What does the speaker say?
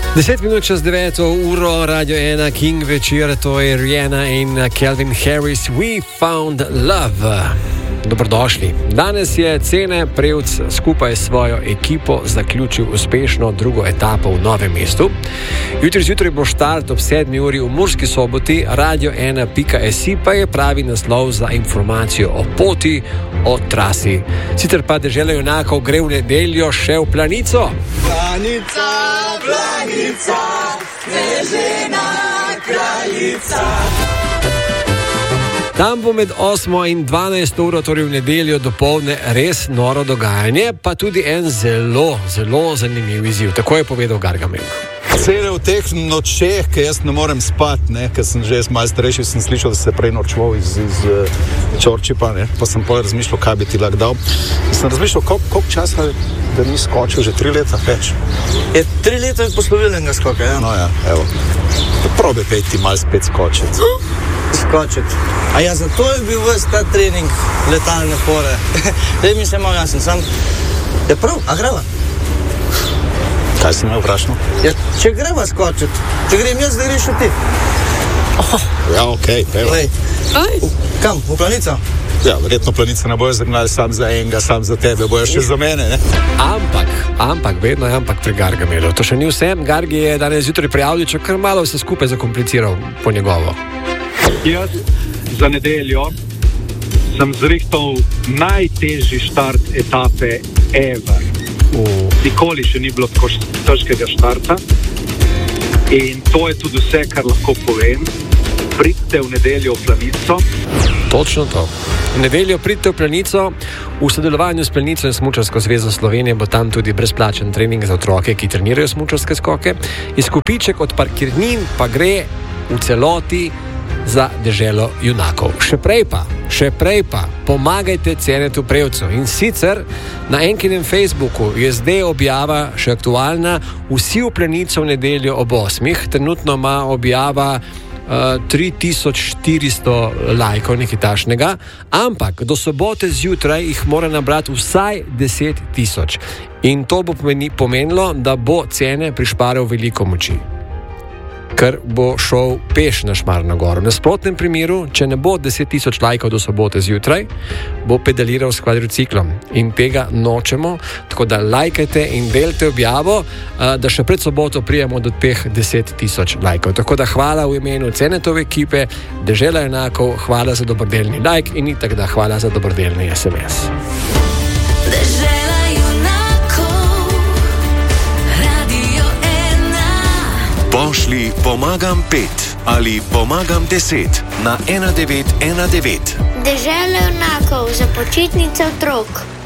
10 minut čez 9 uro, Radio 1, King večer, to je Rihanna in Calvin Harris, We Found Love. Dobrodošli. Danes je Cene Prevc skupaj s svojo ekipo zaključil uspešno drugo etapo v Novem mestu. Jutri zjutraj bo štart ob 7 uri v Murski Soboti, radio1.si pa je pravi naslov za informacijo o poti, o trasi. Sicer pa Dežela junakov gre v nedeljo še v Planico. Planica, planica, snežena kraljica. Tam bo med 8 in 12 uro, torej v nedeljo dopoldne, res noro dogajanje, pa tudi en zelo zanimiv izziv. Tako je povedal Gargamel. Cene v teh nočeh, ki jaz ne morem spati, ker sem že malo starejši, sem slišal, da se prej nočval iz Čorčipa, pa sem potem razmišljal, kaj bi ti lahko dal. Sem razmišljal, koliko časa, da ni skočil, že 3 leta več. Je 3 leta poslovilnega skoka, ja? No ja, evo. Probi peti malo spet skočiti. Skočiti. A ja, zato je bil ves ta trening letalne fore. Daj mi se malo jasen, sam je prav, a greva? Kaj si me vprašal? Ja, če greva skočiti, če grem jaz, da greš ti. Ja, okej, peva. Kam, v Planico? Ja, verjetno Planice ne bojo zagnali sam za enega, sam za tebe, bojo še za mene, ne? Ampak, vedno je ampak pri Gargamelu. To še ni vse, Gargi je danes zjutraj prijavil, če kar malo vse skupaj zakompliciral po njegovo. Jaz za nedeljo sem zrihtal najtežji štart etape ever. Nikoli še ni bilo tako težkega štarta in to je tudi vse, kar lahko povem. Pridite v nedeljo v Planico. Točno to. V nedeljo pridite v Planico. V sodelovanju s Planico in Smučarsko zvezo Slovenije bo tam tudi brezplačen trening za otroke, ki trenirajo smučarske skoke. Izkupiček od parkirnin pa gre v celoti za Deželo junakov. Še prej pa pomagajte Cenetu Prevcu. In sicer na enkinem Facebooku je zdaj objava še aktualna. Vsi v Planico v nedeljo ob 8. Trenutno ima objava 3400 lajkov, nekaj takšnega, ampak do sobote zjutraj jih mora nabrati vsaj 10 000. In to bo pomenilo, da bo Cene prišparal veliko moči, ker bo šel peš na Šmarno goro. V nasprotnem primeru, če ne bo 10 000 lajkov do sobote zjutraj, bo pedaliral s kvadriciklom in tega nočemo, tako da lajkajte in delite objavo, da še pred soboto prijemo do teh 10 000 lajkov. Tako da hvala v imenu Cenetove ekipe, Dežela junakov, hvala za dobrodelni lajk in itak da hvala za dobrodelni SMS. Pošli pomagam 5 ali pomagam 10 na 1919. Dežela junakov za počitnice otrok.